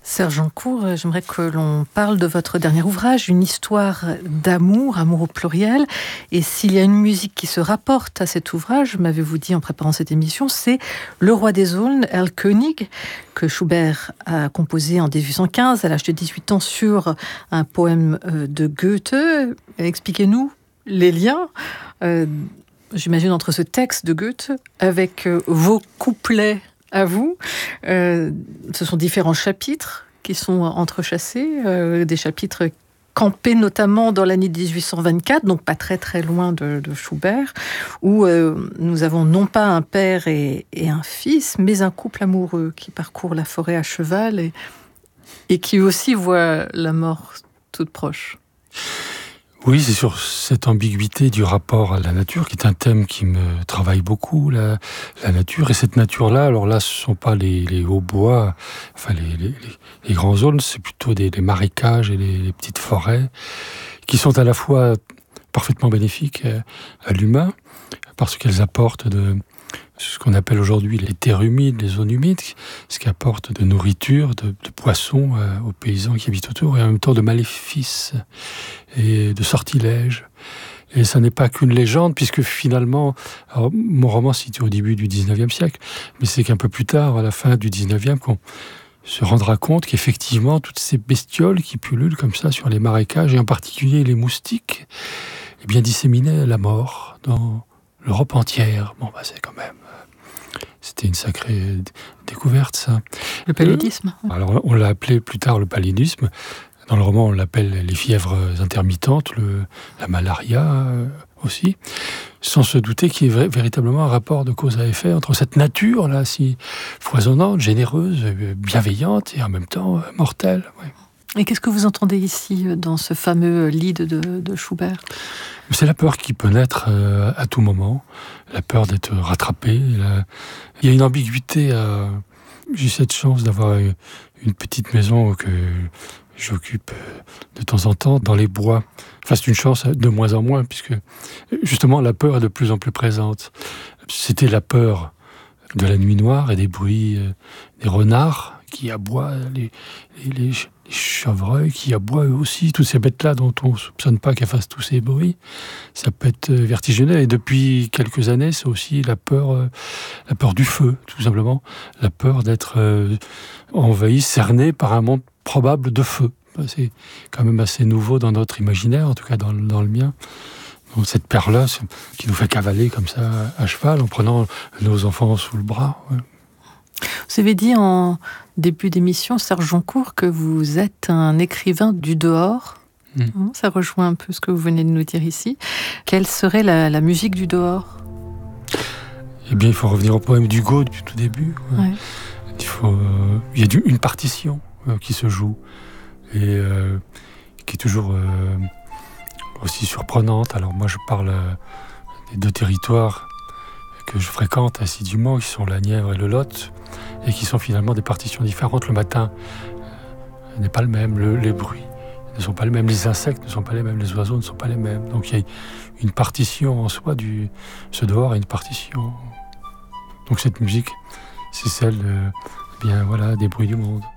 Serge Jancourt, j'aimerais que l'on parle de votre dernier ouvrage, une histoire d'amour, amour au pluriel. Et s'il y a une musique qui se rapporte à cet ouvrage, m'avez-vous dit en préparant cette émission, c'est Le Roi des Aulnes, Erlkönig, que Schubert a composé en 1815 à l'âge de 18 ans sur un poème de Goethe. Expliquez-nous les liens, j'imagine, entre ce texte de Goethe avec vos couplets à vous. Ce sont différents chapitres qui sont entrechâssés, des chapitres campés notamment dans l'année 1824, donc pas très très loin de Schubert, où nous avons non pas un père et un fils, mais un couple amoureux qui parcourt la forêt à cheval et qui aussi voit la mort toute proche. Oui, c'est sur cette ambiguïté du rapport à la nature qui est un thème qui me travaille beaucoup, la nature. Et cette nature-là, alors là, ce ne sont pas les hauts bois, enfin les grands zones, c'est plutôt des marécages et les petites forêts qui sont à la fois parfaitement bénéfiques à l'humain parce qu'elles apportent ce qu'on appelle aujourd'hui les terres humides, les zones humides, ce qui apporte de nourriture, de poissons aux paysans qui habitent autour, et en même temps de maléfices et de sortilèges. Et ça n'est pas qu'une légende, puisque finalement, alors, mon roman se situe au début du 19e siècle, mais c'est qu'un peu plus tard, à la fin du 19e, qu'on se rendra compte qu'effectivement, toutes ces bestioles qui pullulent comme ça sur les marécages, et en particulier les moustiques, eh bien, disséminaient la mort dans l'Europe entière. Bon, c'est quand même... C'était une sacrée découverte, ça. Le paludisme. Alors, on l'a appelé plus tard le paludisme. Dans le roman, on l'appelle les fièvres intermittentes, la malaria aussi, sans se douter qu'il y ait véritablement un rapport de cause à effet entre cette nature-là, si foisonnante, généreuse, bienveillante et en même temps mortelle. Ouais. Et qu'est-ce que vous entendez ici, dans ce fameux Lied de Schubert ? C'est la peur qui peut naître à tout moment, la peur d'être rattrapé. Il y a une ambiguïté. J'ai cette chance d'avoir une petite maison que j'occupe de temps en temps dans les bois. Enfin, c'est une chance de moins en moins, puisque justement la peur est de plus en plus présente. C'était la peur de la nuit noire et des bruits des renards qui aboient, les chevreuils qui aboient eux aussi, toutes ces bêtes-là dont on ne soupçonne pas qu'elles fassent tous ces bruits. Ça peut être vertigineux. Et depuis quelques années, c'est aussi la peur du feu, tout simplement. La peur d'être envahi, cerné par un monde probable de feu. C'est quand même assez nouveau dans notre imaginaire, en tout cas dans le mien. Donc cette peur-là qui nous fait cavaler comme ça à cheval en prenant nos enfants sous le bras. Ouais. Vous avez dit en début d'émission, Serge Jancourt, que vous êtes un écrivain du dehors. Ça rejoint un peu ce que vous venez de nous dire ici. Quelle serait la musique du dehors ? Eh bien, il faut revenir au poème d'Hugo du tout début. Ouais. Il y a une partition qui se joue et qui est toujours aussi surprenante. Alors moi, je parle des deux territoires que je fréquente assidûment, qui sont la Nièvre et le Lot, et qui sont finalement des partitions différentes. Le matin n'est pas le même, les bruits ne sont pas les mêmes, les insectes ne sont pas les mêmes, les oiseaux ne sont pas les mêmes. Donc il y a une partition en soi, ce dehors est une partition. Donc cette musique, c'est celle des bruits du monde.